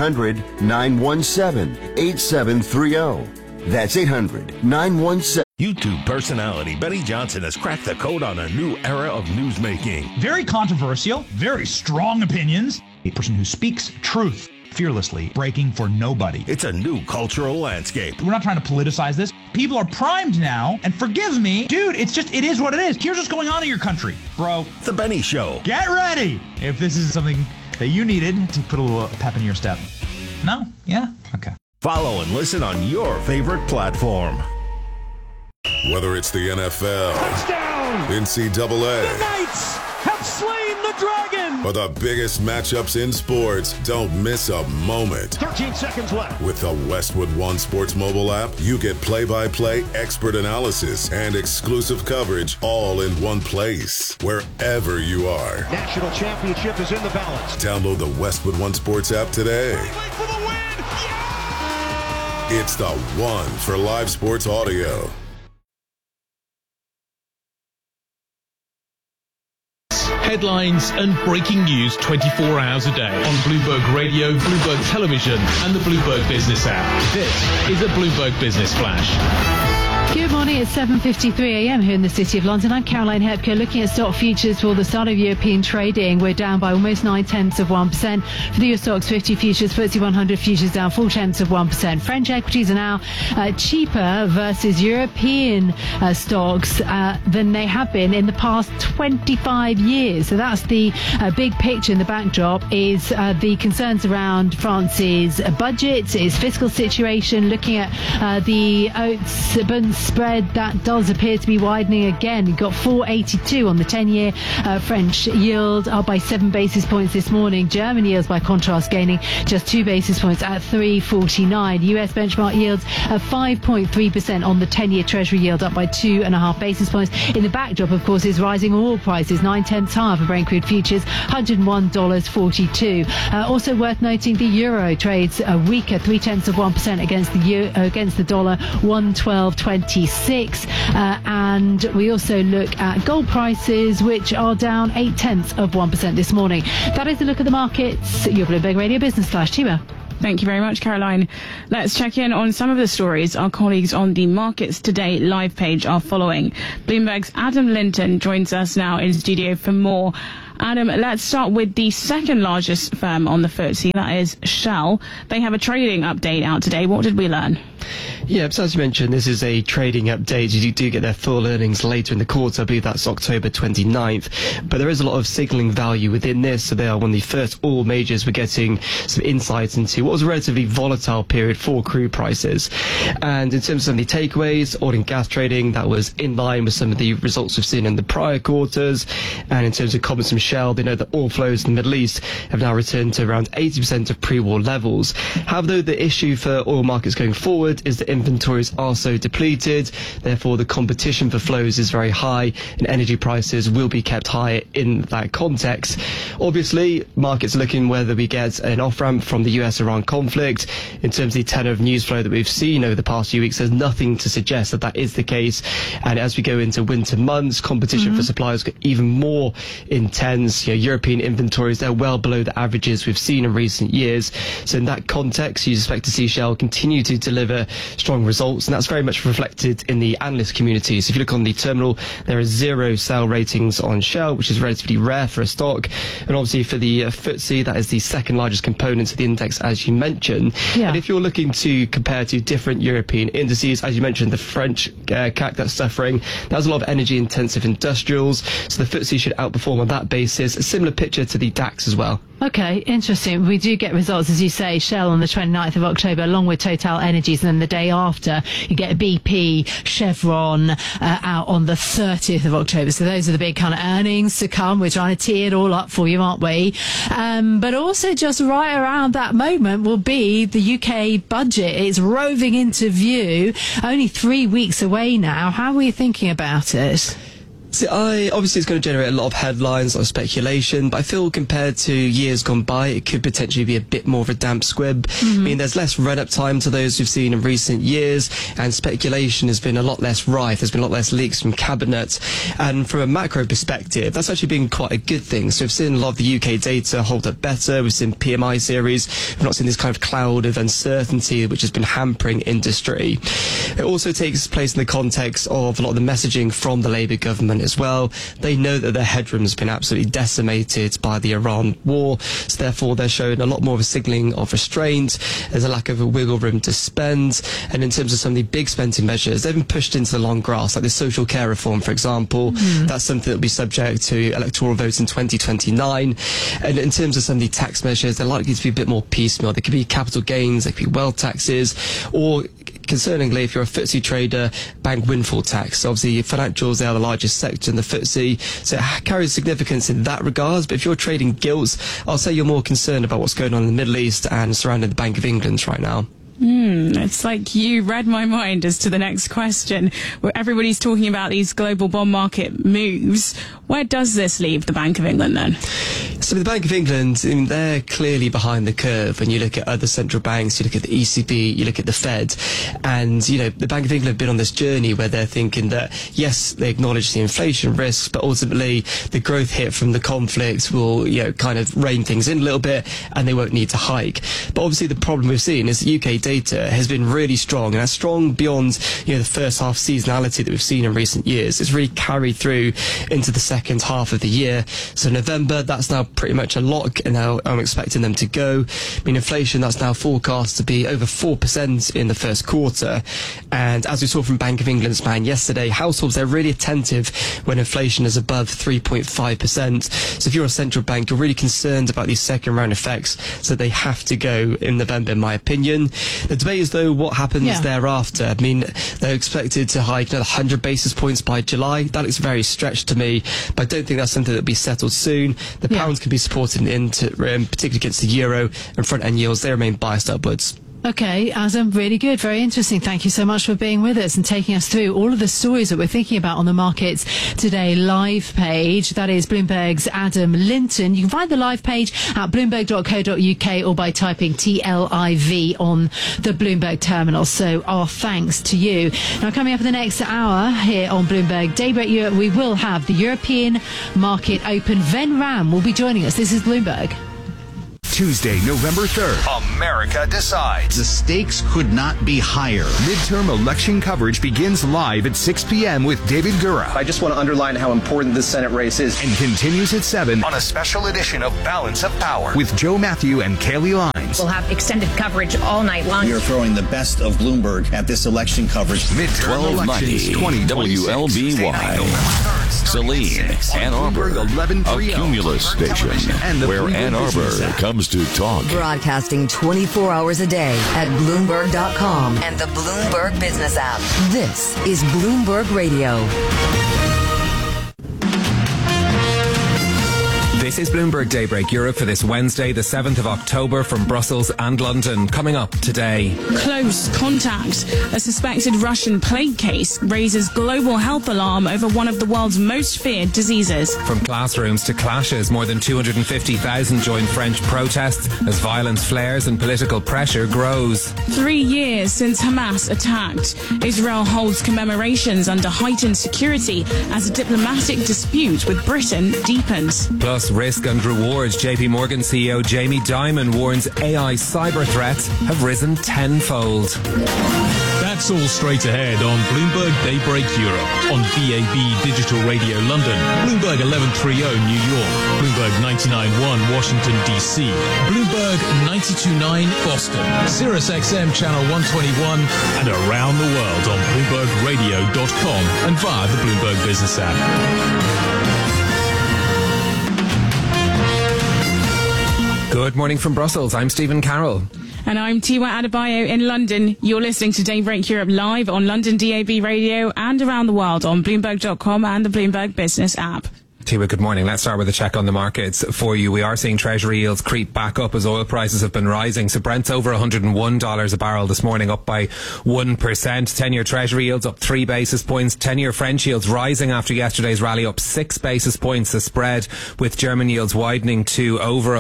800-917-8730. That's 800-917. YouTube personality Benny Johnson has cracked the code on a new era of newsmaking. Very controversial, very strong opinions. A person who speaks truth fearlessly, breaking for nobody. It's a new cultural landscape. We're not trying to politicize this. People are primed now, and forgive me, dude, it is what it is. Here's what's going on in your country, bro. The Benny Show. Get ready if this is something that you needed to put a little pep in your step. No? Yeah? Okay. Follow and listen on your favorite platform. Whether it's the NFL, touchdown, NCAA, the Knights have slain the dragon, or the biggest matchups in sports, don't miss a moment. 13 seconds left. With the Westwood One Sports mobile app, you get play-by-play expert analysis and exclusive coverage all in one place, wherever you are. National championship is in the balance. Download the Westwood One Sports app today. For the win! Yeah! It's the one for live sports audio. Headlines and breaking news 24 hours a day on Bloomberg Radio, Bloomberg Television, and the Bloomberg Business app. This is a Bloomberg Business Flash. Good morning, it's 7:53 a.m. here in the City of London. I'm Caroline Hepker, looking at stock futures for the start of European trading. We're down by almost 0.9%. For the US Stocks 50 futures, FTSE 100 futures down 0.4%. French equities are now cheaper versus European stocks than they have been in the past 25 years. So that's the big picture in the backdrop, is the concerns around France's budget, its fiscal situation, looking at the oats spread that does appear to be widening again. You've got 482 on the 10-year French yield, up by 7 basis points this morning. German yields, by contrast, gaining just 2 basis points at 349. US benchmark yields at 5.3% on the 10-year Treasury yield, up by 2.5 basis points. In the backdrop, of course, is rising oil prices, 9/10 higher for Brent crude futures, $101.42. Also worth noting, the euro trades weaker, 0.3% against the dollar, 112.26. And we also look at gold prices, which are down 0.8% this morning. That is a look at the markets. Your Bloomberg Radio Business Flash. Tima. Thank you very much, Caroline. Let's check in on some of the stories our colleagues on the Markets Today live page are following. Bloomberg's Adam Linton joins us now in studio for more. Adam, let's start with the second largest firm on the FTSE, that is Shell. They have a trading update out today. What did we learn? Yeah, so as you mentioned, this is a trading update. You do get their full earnings later in the quarter. I believe that's October 29th. But there is a lot of signalling value within this. So they are one of the first oil majors we're getting some insights into what was a relatively volatile period for crude prices. And in terms of some of the takeaways, oil and gas trading, that was in line with some of the results we've seen in the prior quarters. And in terms of comments from Shell, they know that oil flows in the Middle East have now returned to around 80% of pre-war levels. However, the issue for oil markets going forward is that inventories are so depleted, therefore the competition for flows is very high and energy prices will be kept high in that context. Obviously, markets are looking whether we get an off-ramp from the US-Iran conflict. In terms of the tenor of news flow that we've seen over the past few weeks, there's nothing to suggest that that is the case. And as we go into winter months, competition for suppliers got even more intense. European inventories, they're well below the averages we've seen in recent years. So in that context, you expect to see Shell continue to deliver strong results, and that's very much reflected in the analyst community. So if you look on the terminal, there are 0 sell ratings on Shell, which is relatively rare for a stock. And obviously for the FTSE, that is the second largest component of the index, as you mentioned. Yeah. And if you're looking to compare to different European indices, as you mentioned, the French CAC, that's suffering. There's a lot of energy intensive industrials, so the FTSE should outperform on that basis. A similar picture to the DAX as well. Okay, interesting. We do get results, as you say, Shell on the 29th of October, along with Total Energies, and then the day after you get BP, Chevron out on the 30th of October. So those are the big kind of earnings to come. We're trying to tee it all up for you, aren't we? But also just right around that moment will be the UK budget. It's roving into view, only 3 weeks away now. How are you thinking about it? So obviously it's going to generate a lot of headlines, a lot of speculation, but I feel compared to years gone by, it could potentially be a bit more of a damp squib. I mean, there's less run-up time to those we've seen in recent years, and speculation has been a lot less rife. There's been a lot less leaks from Cabinet, and from a macro perspective, that's actually been quite a good thing. So we've seen a lot of the UK data hold up better. We've seen PMI series. We've not seen this kind of cloud of uncertainty which has been hampering industry. It also takes place in the context of a lot of the messaging from the Labour government as well. They know that their headroom has been absolutely decimated by the Iran war, so therefore they're showing a lot more of a signalling of restraint. There's a lack of a wiggle room to spend, and in terms of some of the big spending measures, they've been pushed into the long grass, like the social care reform, for example. That's something that will be subject to electoral votes in 2029. And in terms of some of the tax measures, they're likely to be a bit more piecemeal. There could be capital gains, there could be wealth taxes, or concerningly, if you're a FTSE trader, bank windfall tax. So obviously, financials, they are the largest sector in the FTSE, so it carries significance in that regard. But if you're trading gilts, I'll say you're more concerned about what's going on in the Middle East and surrounding the Bank of England right now. It's like you read my mind as to the next question, where everybody's talking about these global bond market moves. Where does this leave the Bank of England then? So the Bank of England, they're clearly behind the curve. When you look at other central banks, you look at the ECB, you look at the Fed, and the Bank of England have been on this journey where they're thinking that, yes, they acknowledge the inflation risks, but ultimately the growth hit from the conflict will kind of rein things in a little bit, and they won't need to hike. But obviously the problem we've seen is the UK data has been really strong, and that's strong beyond the first half seasonality that we've seen in recent years. It's really carried through into the second half of the year. So November, that's now pretty much a lock, and now I'm expecting them to go. I mean, inflation, that's now forecast to be over 4% in the first quarter. And as we saw from Bank of England's man yesterday, households, they're really attentive when inflation is above 3.5%. So if you're a central bank, you're really concerned about these second round effects, so they have to go in November, in my opinion. The debate is, though, what happens thereafter. I mean, they're expected to hike another 100 basis points by July. That looks very stretched to me, but I don't think that's something that'll be settled soon. The pound can be supported particularly against the euro, and front-end yields, they remain biased upwards. Okay, Adam, really good. Very interesting. Thank you so much for being with us and taking us through all of the stories that we're thinking about on the Markets Today live page. That is Bloomberg's Adam Linton. You can find the live page at bloomberg.co.uk or by typing TLIV on the Bloomberg terminal. So our thanks to you. Now, coming up in the next hour here on Bloomberg Daybreak Europe, we will have the European Market Open. Ven Ram will be joining us. This is Bloomberg. Tuesday, November 3rd, America decides. The stakes could not be higher. Midterm election coverage begins live at 6 p.m. with David Gura. I just want to underline how important this Senate race is. And continues at 7 on a special edition of Balance of Power with Joe Matthew and Kaylee Lines. We'll have extended coverage all night long. We are throwing the best of Bloomberg at this election coverage. Midterm elections 2026. WLBY. Saline, Ann Arbor, a Cumulus station, where Ann Arbor comes to talk. Broadcasting 24 hours a day at Bloomberg.com and the Bloomberg Business app. This is Bloomberg Radio. This is Bloomberg Daybreak Europe for this Wednesday, the 7th of October, from Brussels and London. Coming up today. Close contact. A suspected Russian plague case raises global health alarm over one of the world's most feared diseases. From classrooms to clashes, more than 250,000 join French protests as violence flares and political pressure grows. 3 years since Hamas attacked. Israel holds commemorations under heightened security as a diplomatic dispute with Britain deepens. Plus, risk and rewards. JP Morgan CEO Jamie Dimon warns AI cyber threats have risen tenfold. That's all straight ahead on Bloomberg Daybreak Europe, on VAB Digital Radio London, Bloomberg 1130 New York, Bloomberg 99.1 Washington DC, Bloomberg 92.9 Boston, Sirius XM Channel 121, and around the world on BloombergRadio.com and via the Bloomberg Business app. Good morning from Brussels. I'm Stephen Carroll. And I'm Tiwa Adebayo in London. You're listening to Daybreak Europe live on London DAB Radio and around the world on Bloomberg.com and the Bloomberg Business app. Tiwa, good morning. Let's start with a check on the markets for you. We are seeing Treasury yields creep back up as oil prices have been rising. So Brent's over $101 a barrel this morning, up by 1%. 10-year Treasury yields up 3 basis points. 10-year French yields rising after yesterday's rally, up 6 basis points. The spread with German yields widening to over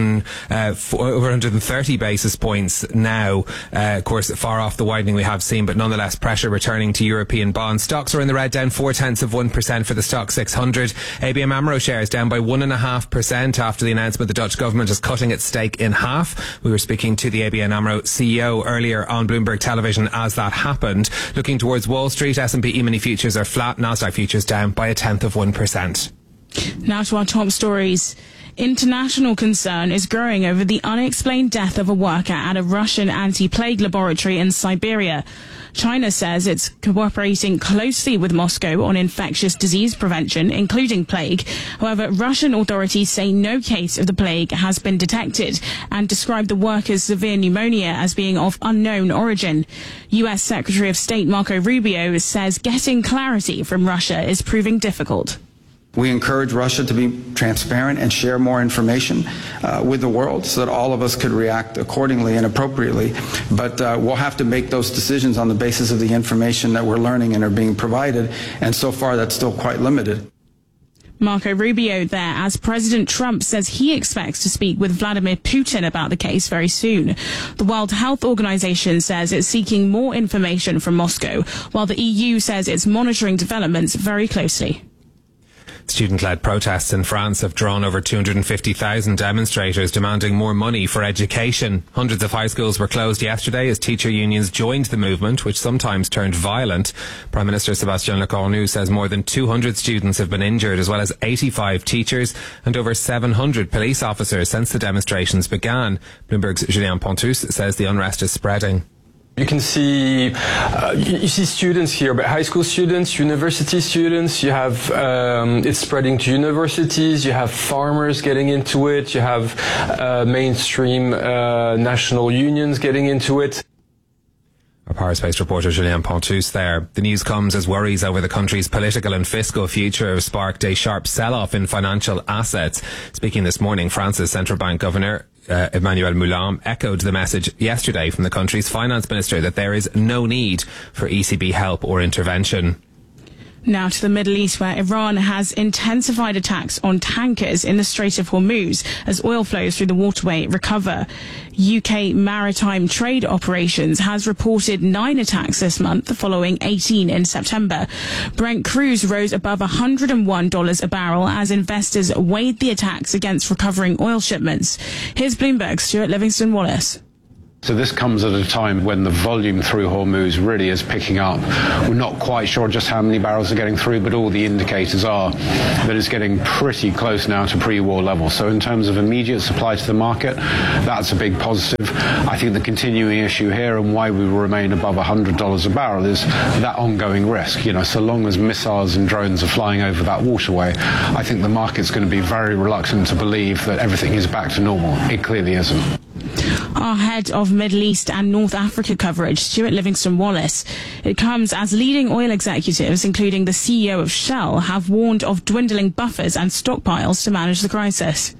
130 basis points now. Of course, far off the widening we have seen, but nonetheless pressure returning to European bonds. Stocks are in the red, down 0.4% for the Stock 600. ABN AMRO shares down by 1.5% after the announcement the Dutch government is cutting its stake in half. We were speaking to the ABN AMRO CEO earlier on Bloomberg Television as that happened. Looking towards Wall Street, S&P E-mini futures are flat, Nasdaq futures down by 0.1%. Now to our top stories. International concern is growing over the unexplained death of a worker at a Russian anti-plague laboratory in Siberia. China says it's cooperating closely with Moscow on infectious disease prevention, including plague. However, Russian authorities say no case of the plague has been detected and describe the worker's severe pneumonia as being of unknown origin. U.S. Secretary of State Marco Rubio says getting clarity from Russia is proving difficult. We encourage Russia to be transparent and share more information with the world so that all of us could react accordingly and appropriately. But we'll have to make those decisions on the basis of the information that we're learning and are being provided. And so far, that's still quite limited. Marco Rubio there, as President Trump says he expects to speak with Vladimir Putin about the case very soon. The World Health Organization says it's seeking more information from Moscow, while the EU says it's monitoring developments very closely. Student-led protests in France have drawn over 250,000 demonstrators demanding more money for education. Hundreds of high schools were closed yesterday as teacher unions joined the movement, which sometimes turned violent. Prime Minister Sébastien Lecornu says more than 200 students have been injured, as well as 85 teachers and over 700 police officers since the demonstrations began. Bloomberg's Julien Pontus says the unrest is spreading. You can see, you see students here, but high school students, university students, you have, it's spreading to universities, you have farmers getting into it, you have mainstream national unions getting into it. Our Paris-based reporter Julien Pontus there. The news comes as worries over the country's political and fiscal future have sparked a sharp sell-off in financial assets. Speaking this morning, France's central bank governor Emmanuel Moulin echoed the message yesterday from the country's finance minister that there is no need for ECB help or intervention. Now to the Middle East, where Iran has intensified attacks on tankers in the Strait of Hormuz as oil flows through the waterway recover. UK Maritime Trade Operations has reported 9 attacks this month, following 18 in September. Brent crude rose above $101 a barrel as investors weighed the attacks against recovering oil shipments. Here's Bloomberg's Stuart Livingston-Wallace. So this comes at a time when the volume through Hormuz really is picking up. We're not quite sure just how many barrels are getting through, but all the indicators are that it's getting pretty close now to pre-war levels. So in terms of immediate supply to the market, that's a big positive. I think the continuing issue here and why we will remain above $100 a barrel is that ongoing risk. You know, so long as missiles and drones are flying over that waterway, I think the market's going to be very reluctant to believe that everything is back to normal. It clearly isn't. Our head of Middle East and North Africa coverage, Stuart Livingston-Wallace. It comes as leading oil executives, including the CEO of Shell, have warned of dwindling buffers and stockpiles to manage the crisis.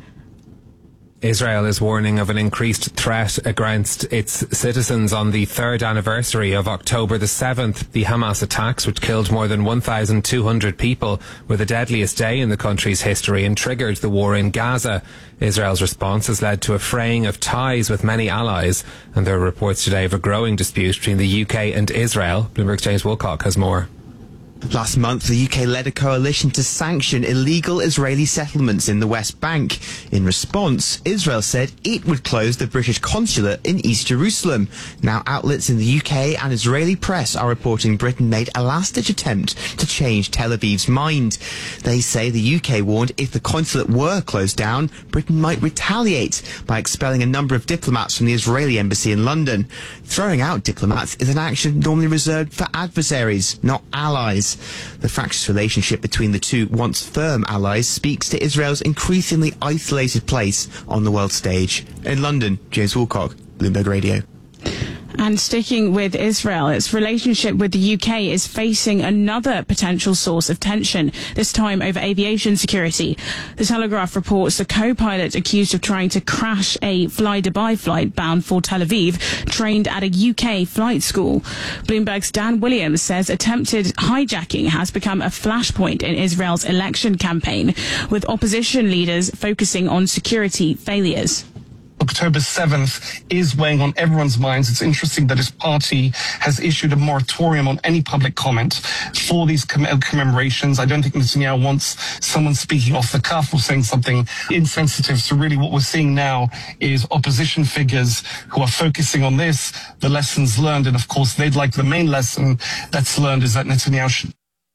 Israel is warning of an increased threat against its citizens on the 3rd anniversary of October the 7th. The Hamas attacks, which killed more than 1,200 people, were the deadliest day in the country's history and triggered the war in Gaza. Israel's response has led to a fraying of ties with many allies, and there are reports today of a growing dispute between the UK and Israel. Bloomberg's James Wilcock has more. Last month, the UK led a coalition to sanction illegal Israeli settlements in the West Bank. In response, Israel said it would close the British consulate in East Jerusalem. Now, outlets in the UK and Israeli press are reporting Britain made a last-ditch attempt to change Tel Aviv's mind. They say the UK warned if the consulate were closed down, Britain might retaliate by expelling a number of diplomats from the Israeli embassy in London. Throwing out diplomats is an action normally reserved for adversaries, not allies. The fractious relationship between the two once firm allies speaks to Israel's increasingly isolated place on the world stage. In London, James Wilcock, Bloomberg Radio. And sticking with Israel, its relationship with the UK is facing another potential source of tension, this time over aviation security. The Telegraph reports the co-pilot accused of trying to crash a Fly Dubai flight bound for Tel Aviv trained at a UK flight school. Bloomberg's Dan Williams says attempted hijacking has become a flashpoint in Israel's election campaign, with opposition leaders focusing on security failures. October 7th is weighing on everyone's minds. It's interesting that his party has issued a moratorium on any public comment for these commemorations. I don't think Netanyahu wants someone speaking off the cuff or saying something insensitive. So really what we're seeing now is opposition figures who are focusing on this, the lessons learned. And of course, they'd like the main lesson that's learned is that Netanyahu should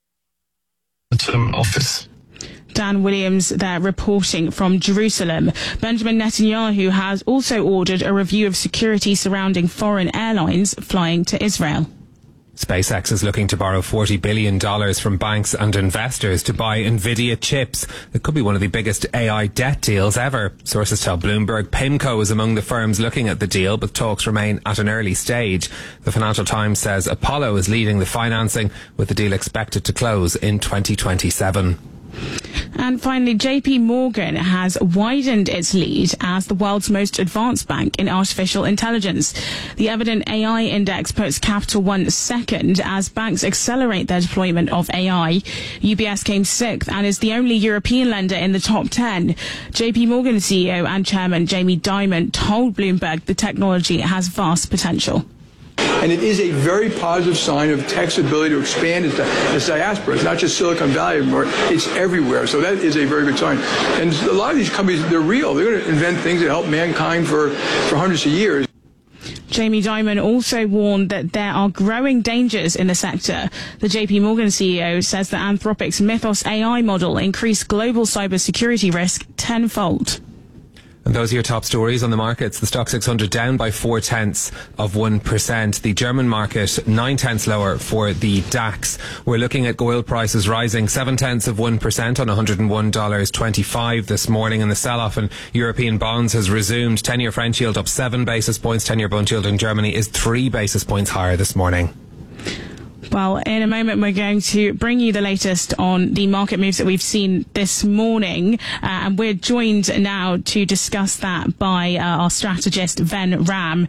term office. Dan Williams there reporting from Jerusalem. Benjamin Netanyahu has also ordered a review of security surrounding foreign airlines flying to Israel. SpaceX is looking to borrow $40 billion from banks and investors to buy Nvidia chips. It could be one of the biggest AI debt deals ever. Sources tell Bloomberg PIMCO is among the firms looking at the deal, but talks remain at an early stage. The Financial Times says Apollo is leading the financing, with the deal expected to close in 2027. And finally, JP Morgan has widened its lead as the world's most advanced bank in artificial intelligence. The Evident AI Index puts Capital One second as banks accelerate their deployment of AI. UBS came sixth and is the only European lender in the top 10. JP Morgan CEO and chairman Jamie Dimon told Bloomberg the technology has vast potential. And it is a very positive sign of tech's ability to expand its diaspora. It's not just Silicon Valley anymore, it's everywhere. So that is a very good sign. And a lot of these companies, they're real. They're going to invent things that help mankind for hundreds of years. Jamie Dimon also warned that there are growing dangers in the sector. The JP Morgan CEO says that Anthropic's Mythos AI model increased global cybersecurity risk tenfold. And those are your top stories on the markets. The Stock 600 down by 0.4%. The German market 0.9 lower for the DAX. We're looking at oil prices rising 0.7% on $101.25 this morning. And the sell-off in European bonds has resumed. 10-year French yield up 7 basis points. 10-year bond yield in Germany is 3 basis points higher this morning. Well, in a moment, we're going to bring you the latest on the market moves that we've seen this morning. And we're joined now to discuss that by our strategist, Ven Ram.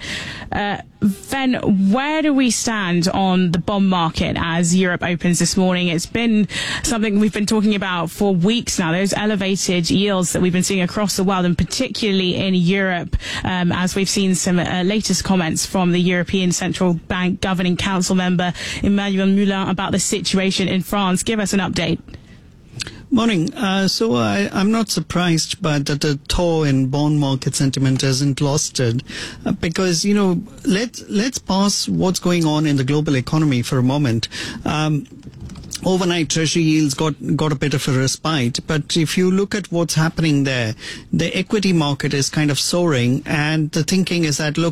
Ven, where do we stand on the bond market as Europe opens this morning? It's been something we've been talking about for weeks now, those elevated yields that we've been seeing across the world, and particularly in Europe, as we've seen some latest comments from the European Central Bank Governing Council member, Emmanuel Moulin, about the situation in France. Give us an update. Morning. So I'm not surprised by that the thaw in bond market sentiment hasn't lasted, because, you know, let's pass what's going on in the global economy for a moment. Overnight treasury yields got a bit of a respite, but if you look at what's happening there, the equity market is kind of soaring, and the thinking is that, look,